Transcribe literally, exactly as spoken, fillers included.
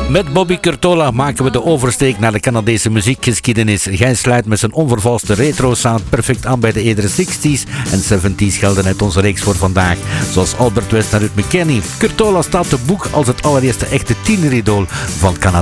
Met Bobby Curtola maken we de oversteek naar de Canadese muziekgeschiedenis. Gijs sluit met zijn onvervalste retro-sound perfect aan bij de eerdere zestig's en zeventig's gelden uit onze reeks voor vandaag. Zoals Albert West en Ruth McKenney. Curtola staat te boek als het allereerste echte tieneridool van Canada.